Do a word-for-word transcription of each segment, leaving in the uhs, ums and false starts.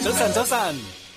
早晨，早晨。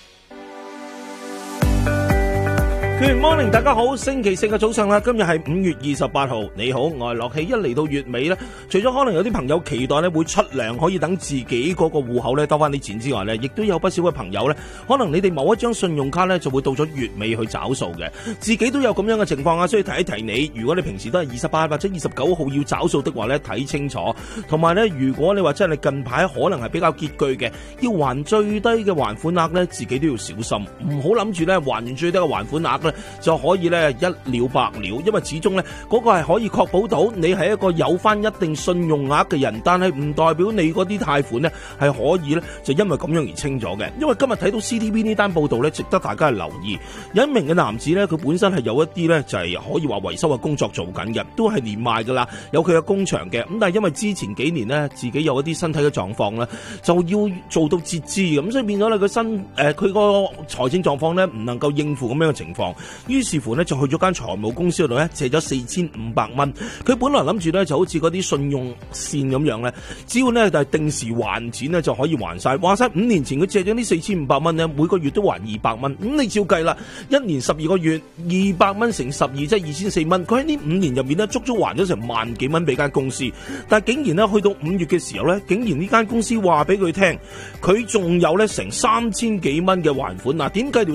Good morning， 大家好，星期四嘅早上啦，今日係五月二十八號。你好，我係樂器。一嚟到月尾咧，除咗可能有啲朋友期待咧會出糧，可以等自己嗰個戶口咧多翻啲錢之外咧，亦都有不少嘅朋友咧，可能你哋某一張信用卡咧就會到咗月尾去找數嘅，自己都有咁樣嘅情況啊，所以提一提你，如果你平時都係二十八或者二十九號要找數的話咧，睇清楚。同埋咧，如果你話真係近排可能係比較拮據嘅，要還最低嘅還款額咧，自己都要小心，唔好諗住咧還完最低嘅還款額咧就可以咧一了百了，因為始終咧嗰個係可以確保到你係一個有翻一定信用額嘅人，但係唔代表你嗰啲貸款咧係可以咧就因為咁樣而清咗嘅。因為今日睇到 C T V 呢單報道咧，值得大家去留意。有一名嘅男子咧，佢本身係有一啲咧就係可以話維修嘅工作做緊嘅，都係年邁噶啦，有佢嘅工場嘅。咁但係因為之前幾年咧自己有一啲身體嘅狀況咧，就要做到截肢，咁所以變咗咧佢身誒佢個財政狀況咧唔能夠應付咁樣嘅情況。於是乎呢，就去咗間財務公司嗰度咧借咗四千五百蚊。佢本來諗住咧就好似嗰啲信用線咁樣咧，只要咧就係定時還錢咧就可以還晒。話晒五年前佢借咗呢四千五百蚊咧，每個月都還二百蚊。咁你照計啦，一年十二個月，二百蚊乘十二即係二千四蚊。佢喺呢五年入面咧，足足還咗成萬幾蚊俾間公司。但係竟然咧去到五月嘅時候咧，竟然呢間公司話俾佢聽，佢仲有咧成三千幾蚊嘅還款。嗱，點計條